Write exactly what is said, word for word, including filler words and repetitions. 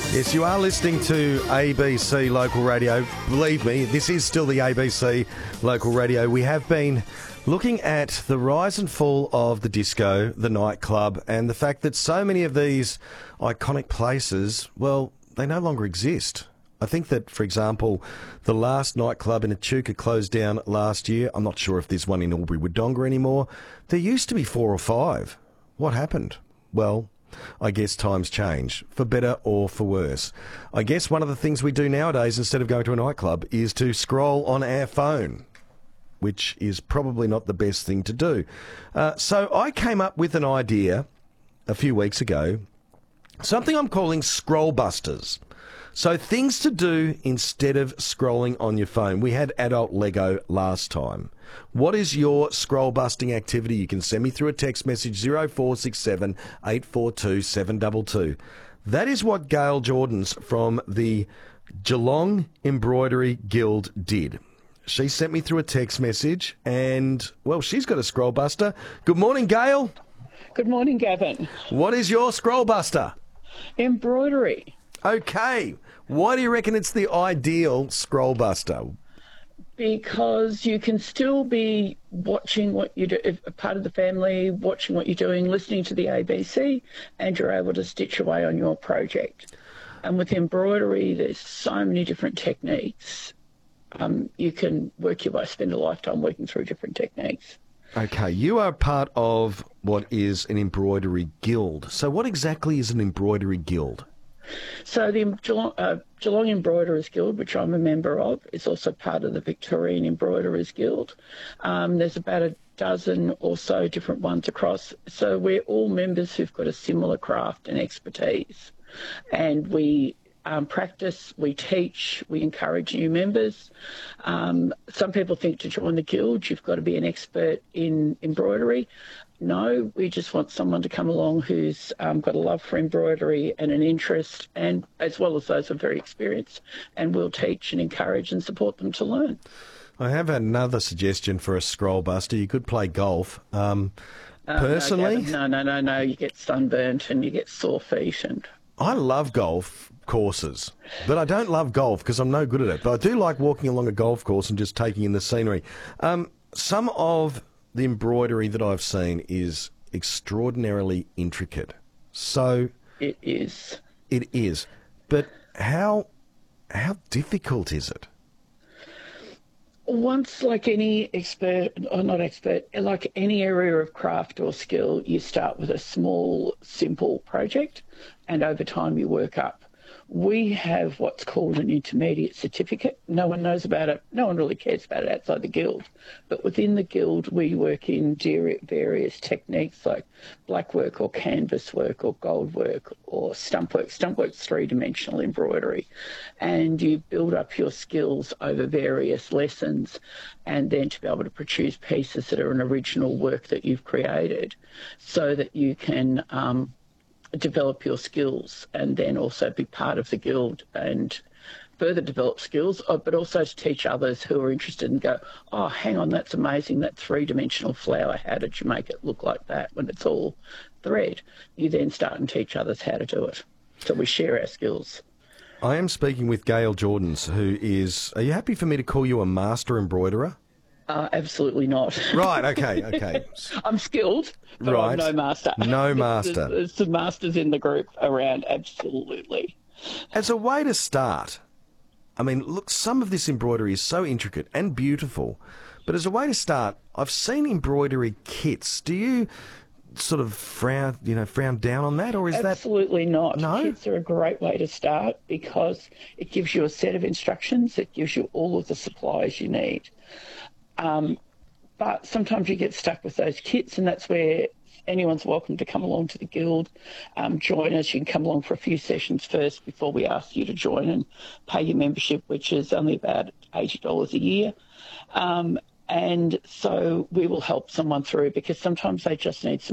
Yes, you are listening to A B C Local Radio. Believe me, this is still the A B C Local Radio. We have been looking at the rise and fall of the disco, the nightclub, and the fact that so many of these iconic places, well, they no longer exist. I think that, for example, the last nightclub in Echuca closed down last year. I'm not sure if there's one in Albury-Wodonga anymore. There used to be four or five. What happened? Well, I guess times change, for better or for worse. I guess one of the things we do nowadays, instead of going to a nightclub, is to scroll on our phone, which is probably not the best thing to do. Uh, so I came up with an idea a few weeks ago, something I'm calling Scroll Busters. So things to do instead of scrolling on your phone. We had adult Lego last time. What is your scroll busting activity? You can send me through a text message zero four six seven, eight four two, seven two two. That is what Gail Jordans from the Geelong Embroidery Guild did. She sent me through a text message and, well, she's got a scroll buster. Good morning, Gail. Good morning, Gavin. What is your scroll buster? Embroidery. Okay. Why do you reckon it's the ideal scroll buster? Because you can still be watching what you do, if a part of the family, watching what you're doing, listening to the A B C, and you're able to stitch away on your project. And with embroidery, there's so many different techniques. Um, you can work your way, spend a lifetime working through different techniques. Okay, you are part of what is an embroidery guild. So what exactly is an embroidery guild? So the Geelong, uh, Geelong Embroiderers Guild, which I'm a member of, is also part of the Victorian Embroiderers Guild. Um, there's about a dozen or so different ones across. So we're all members who've got a similar craft and expertise. And we um, practice, we teach, we encourage new members. Um, some people think to join the guild, you've got to be an expert in embroidery. No, we just want someone to come along who's um, got a love for embroidery and an interest, and as well as those who are very experienced, and we'll teach and encourage and support them to learn. I have another suggestion for a scroll buster. You could play golf. Um, uh, personally... No, no, no, no, no, you get sunburnt and you get sore feet. And I love golf courses, but I don't love golf because I'm no good at it. But I do like walking along a golf course and just taking in the scenery. Um, some of the embroidery that I've seen is extraordinarily intricate. So it is. It is. But how how difficult is it? Once, like any expert, or not expert, like any area of craft or skill, you start with a small, simple project, and over time you work up. We have what's called an intermediate certificate. No one knows about it. No one really cares about it outside the guild. But within the guild, we work in various techniques like black work or canvas work or gold work or stump work. Stump work's three-dimensional embroidery. And you build up your skills over various lessons, and then to be able to produce pieces that are an original work that you've created so that you can um, develop your skills and then also be part of the guild and further develop skills, but also to teach others who are interested and go, oh, hang on, that's amazing, that three-dimensional flower, how did you make it look like that when it's all thread? You then start and teach others how to do it. So we share our skills. I am speaking with Gail Jordans, who is, are you happy for me to call you a master embroiderer? Uh, absolutely not. Right, okay, okay. I'm skilled, but right. I'm no master. No master. There's, there's some masters in the group around, absolutely. As a way to start, I mean, look, some of this embroidery is so intricate and beautiful, but as a way to start, I've seen embroidery kits. Do you sort of frown, you know, frown down on that, or is absolutely that... Absolutely not. No? Kits are a great way to start because it gives you a set of instructions, it gives you all of the supplies you need. Um, but sometimes you get stuck with those kits, and that's where anyone's welcome to come along to the guild, um, join us. You can come along for a few sessions first before we ask you to join and pay your membership, which is only about eighty dollars a year. Um, and so we will help someone through because sometimes they just need some